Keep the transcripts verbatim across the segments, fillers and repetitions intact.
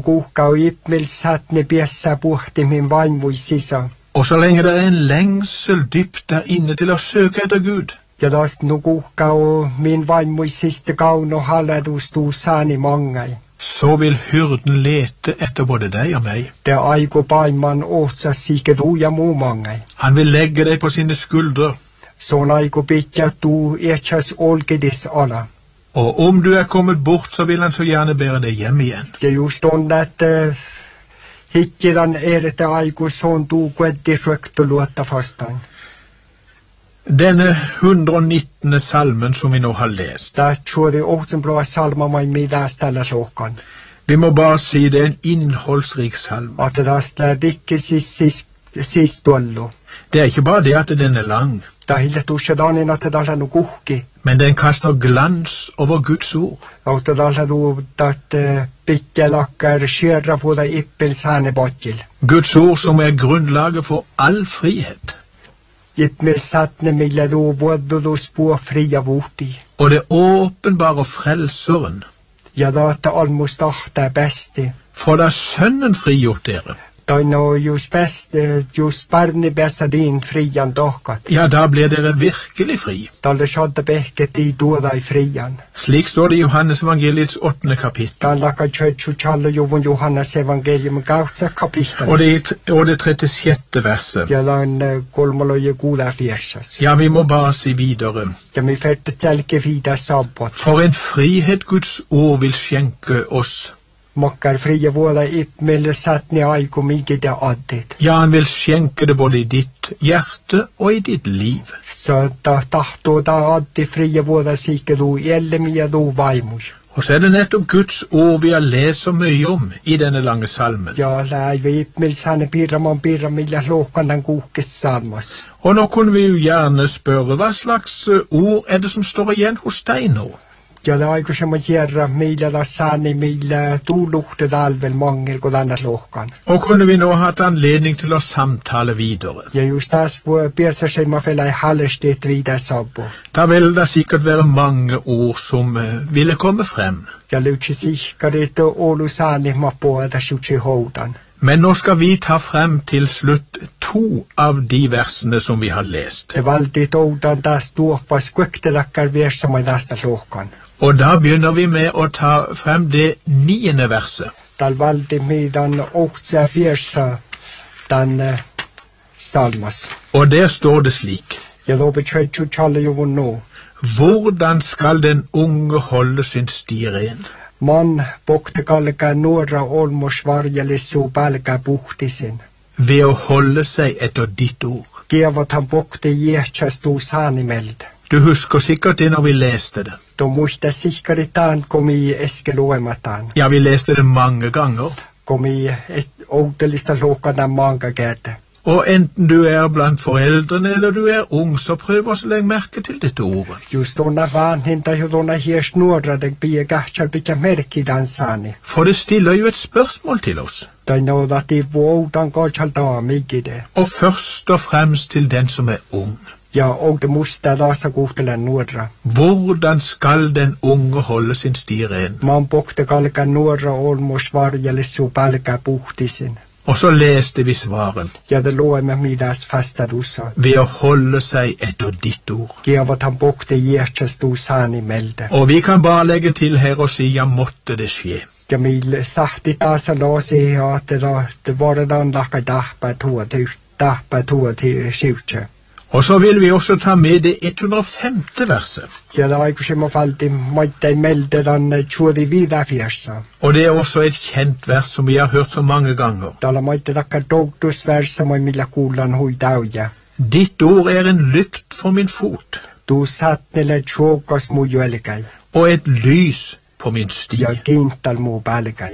kuhkau ipmel satne biessa puhti min vaimuisisa. Og så lenge det er en lengsel dypt der inne til å søke etter Gud, ja taas nu kuhkau min vaimuisiste kauno haledus tuusani mangai. så vil hyrden lete etter både deg og meg. Det aigo paiman ootsa siike tuu ja muu mangai. Han vil legge deg på sine skuldre. Sån aigo pitja tuu etsas olkedis ala. Og om du er kommet bort, så vil han så gjerne bære deg hjem igjen. Ja just on, että uh, hikkidan erete aigo sån tuu kuetti røkto luotta fastaan. Denne hundre og nittende salmen som vi nå har lest, Det tror jeg også bra salma mai mida stella låkan. vi må bare si det er en innholdsrik salme. At det er ikke sist sist dollo. Det er ikke bare det at den er lang, Det er helt usjedanin at det er noe kuhki. men den kaster glans over Guds ord. At det er noe at pikkelakkar skjerra på det ippel sane bottil. Guds ord som er grunnlaget for all frihet. Ippel satne milla do både do spå fria vorti. Og det åpenbare frelseren, Ja da at almost er beste. for da sønnen frigjort dere, Da no just beste, just barni bessa din frian dokkat. ja, da blir dere virkelig fri. Da det skjadde bekket i doda i frian. Slik står det i Johannes evangeliets åttende kapittel, Da lakka kjøtsu tjallo jovun Johannes evangelium gautsa kapittel. og det, og det trettisjette verset. Ja dan kolmoloje goda fjersas. Ja, vi må bare si videre. Ja mi ferte tjelke vida sabbat. For en frihet Guds ord vil skjenke oss. Mokkar frie våra ippmelle satni aiko mige det addit. Ja, han vil skjenke det både i ditt hjerte og i ditt liv. Så da tahto da addi frie våra sike do elle mia do vaimus. Og så er det nettopp Guds ord vi har lest så mye om i denne lange salmen. Ja lai vi ippmel sane pirramon pirramilla låkan den gokes salmas. Og nå kunne vi jo gjerne spørre, hva slags eh, ord er det som står igjen hos deg nå? Ja det aiko som å gjerra milla da sani milla do lukte dalvel mangel god anna låkan. Og kunne vi nå hatt anledning til å samtale videre? Ja just das på besa seg ma fella i halestet vida sabbo. Da vil det sikkert være mange ord som eh, ville komme frem. Ja lutsi sikkar det olu sani ma på da sjutsi hodan. Men nå skal vi ta frem til slutt to av de versene som vi har lest. Det valdi oudan da stuoppa skøktelakkar vers som i nasta låkan. Og da begynner vi med å ta frem det niende verset. Dal valdi midan åtsa versa dan uh, salmas. Og der står det slik: Ja då betjøtju tjalle jo nå. Hvordan skal den unge holde sin sti ren? Man bokte kalka nåra olmos varjele så balka buhtisin. Ved å holde seg etter ditt ord. Gevat han bokte jetsja sto sanimeld. Du husker sikkert det når vi leste det. Då musta sikkert etan kom i eskeloematan. Ja, vi leste det mange ganger. Kom i et oudelista låkana manga gerte. Og enten du er blant foreldrene eller du er ung, så prøv å legge merke til dette ordet. Just donna vanhinta jo donna her snurra deg bie gachal bikja merki dan sani. For det stiller jo et spørsmål til oss. Da nå at de vådan gachal da migi det. Og først og fremst til den som er ung. Ja, og det musta da sa gotela nordra. Hvordan skal den unge holde sin sti ren? Man bokte kalka nordra olmos varjele så balka buhtisin. Og så leste vi svaren. Ja, det lå med midas fasta dusa. Ved å holde seg etter ditt ord. Gevat han bokte jetsja sto sanimelde. Og vi kan bare legge til her og si, ja, måtte det skje. Ja, mil sahti tasa la se at det da, det var dan lakka dahpa toa til, dahpa toa til sjutje. Og så vil vi også ta med det hundre og femte verset. Ja, det var ikke som å falte måtte melde den tjuri vida fjersa. Og det er også et kjent vers som vi har hørt så mange ganger. Da la måtte lakka dogtus versa må mila kulan hui dauja. Ditt ord er en lykt for min fot, Du satt nele tjokas mu juelgai. og et lys på min sti. Ja, gintal mu balgai.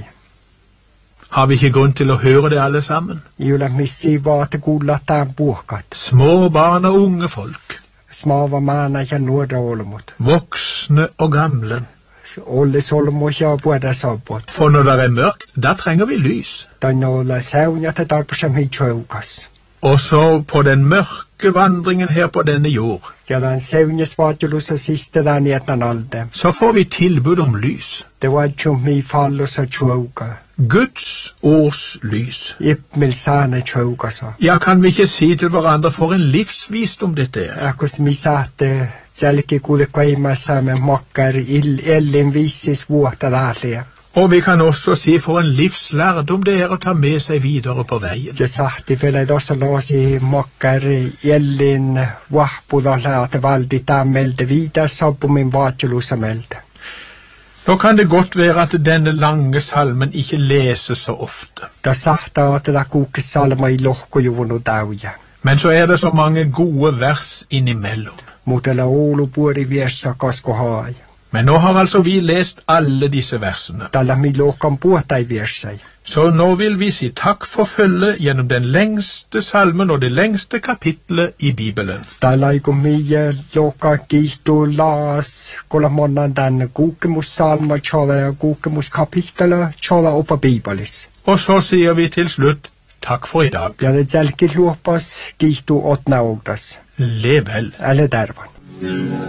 Har vi ikke grunn til å høre det alle sammen? Jula missi var til gula ta bukat. Små barn og unge folk, Smava mana ja nordra olomot. voksne og gamle. Olle solmo ja båda sabot. For når det er mørkt, da trenger vi lys. Da nåla saunja til darpa som hit tjokas. Og så på den mørke vandringen her på denne jord, Ja, den saunja svatjulusa siste dan i etan alde. så får vi tilbud om lys. Det var tjum mi fallo sa tjoka. Guds ords lys. Ippmilsane tjougasa. Ja, kan vi ikke si til hverandre for en livsvisdom dette er? Akkus misate tjälki kuule kaimassa me makkar il ellin visis vuotta lähliä. Og vi kan også si for en livslærdom det er å ta med seg videre på veien. Ja sahti vielä tuossa loosi makkar ellin vahpuda lähte valdi tämmelde viidas sabbumin vaatjulussa melte. Nå kan det godt være at denne lange salmen ikke leses så ofte. Da sahta at det kukke salma i lohkojuvunu tauja. Men så er det så mange gode vers innimellom. Mutella Oulu puori viessa kasko haai. Men nå har altså vi lest alle disse versene. Tällä millokan puotai viessai. Så nå vil vi si takk for følge gjennom den lengste salmen og det lengste kapitlet i Bibelen. Tällä ei kun mie loka kiihtuu laas, kolla monnan tän kuukemussalma tjala ja kuukemuskapittele tjala opa Bibelis. Og så sier vi til slutt takk for i dag. Ja det tjälki luopas kiihtuu otnaugdas. Lev vel. Eller dervan.